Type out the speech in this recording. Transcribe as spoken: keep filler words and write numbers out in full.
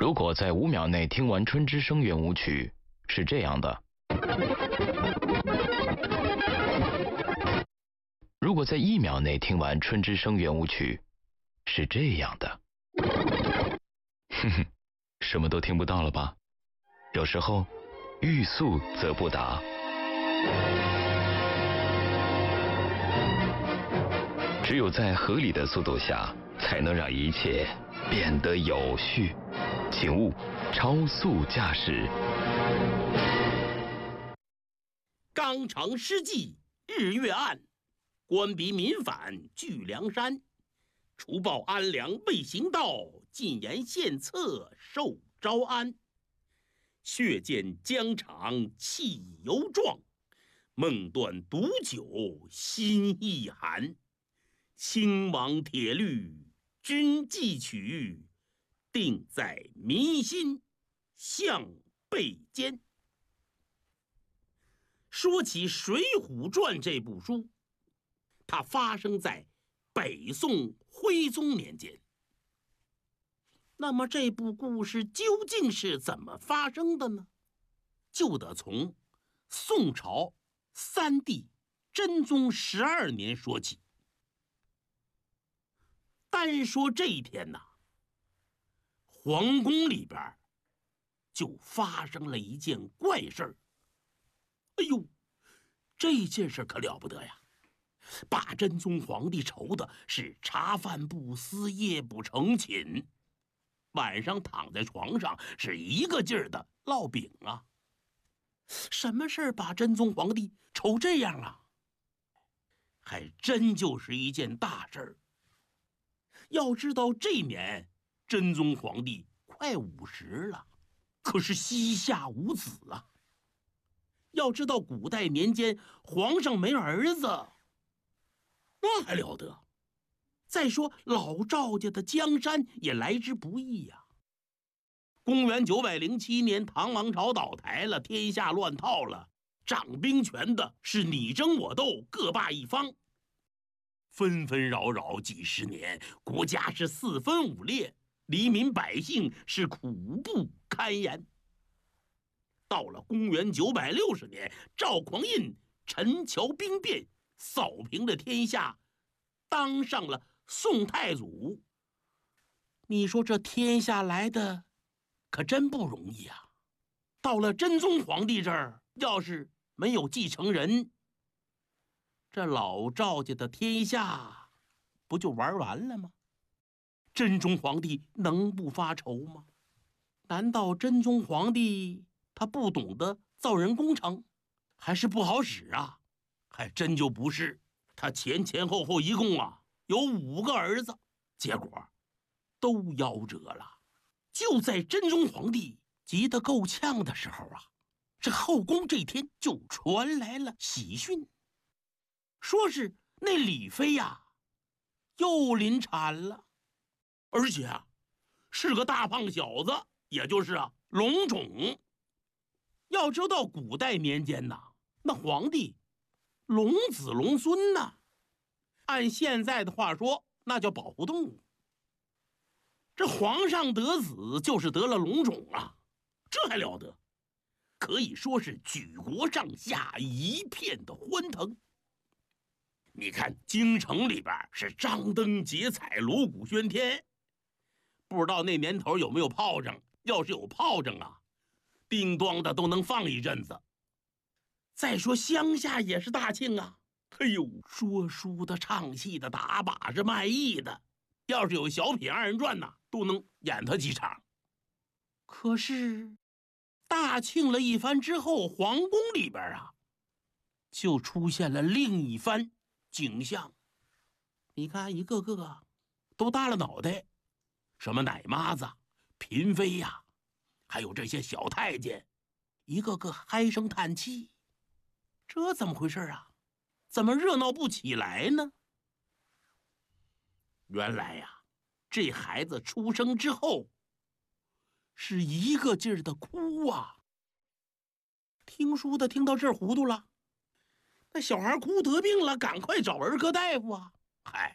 如果在五秒内听完《春之声》圆舞曲，是这样的；如果在一秒内听完《春之声》圆舞曲，是这样的。哼哼，什么都听不到了吧？有时候，欲速则不达。只有在合理的速度下，才能让一切变得有序。请勿超速驾驶。 纲常失纪日月暗，官逼民反聚梁山。除暴安良未行道，进言献策受招安。血溅疆场气犹壮，梦断毒酒心亦寒。青王铁律君记取，定在民心向背间。说起《水浒传》这部书，它发生在北宋徽宗年间。那么这部故事究竟是怎么发生的呢？就得从宋朝三帝真宗十二年说起。单说这一天呐，皇宫里边就发生了一件怪事儿。哎呦，这件事可了不得呀！把真宗皇帝愁的是茶饭不思，夜不成寝，晚上躺在床上是一个劲儿的烙饼啊。什么事儿把真宗皇帝愁这样啊？还真就是一件大事儿。要知道这年真宗皇帝快五十了，可是膝下无子啊。要知道古代年间皇上没儿子，那还了得？再说老赵家的江山也来之不易呀、啊。公元九百零七年，唐王朝倒台了，天下乱套了，掌兵权的是你争我斗，各霸一方。纷纷扰扰几十年，国家是四分五裂，黎民百姓是苦不堪言。到了公元九百六十年，赵匡胤陈桥兵变，扫平了天下，当上了宋太祖。你说这天下来的可真不容易啊！到了真宗皇帝这儿，要是没有继承人，这老赵家的天下不就玩完了吗？真宗皇帝能不发愁吗？难道真宗皇帝他不懂得造人工程，还是不好使啊？还真就不是，他前前后后一共啊有五个儿子，结果都夭折了。就在真宗皇帝急得够呛的时候啊，这后宫这天就传来了喜讯，说是那李妃呀、啊、又临产了，而且啊是个大胖小子，也就是啊龙种。要知道古代年间呐，那皇帝龙子龙孙呐，按现在的话说，那叫保护动物。这皇上得子就是得了龙种啊，这还了得？可以说是举国上下一片的欢腾。你看京城里边是张灯结彩，锣鼓喧天，不知道那年头有没有炮仗，要是有炮仗啊，叮咣的都能放一阵子。再说乡下也是大庆啊，哎呦，说书的、唱戏的、打把式、卖艺的，要是有小品二人转呐、啊，都能演他几场。可是大庆了一番之后，皇宫里边啊，就出现了另一番景象。你看一个个都耷了脑袋，什么奶妈子、嫔妃呀、啊，还有这些小太监，一个个唉声叹气。这怎么回事啊？怎么热闹不起来呢？原来呀、啊，这孩子出生之后是一个劲儿的哭啊。听书的听到这儿糊涂了，那小孩哭得病了，赶快找儿科大夫啊！嗨，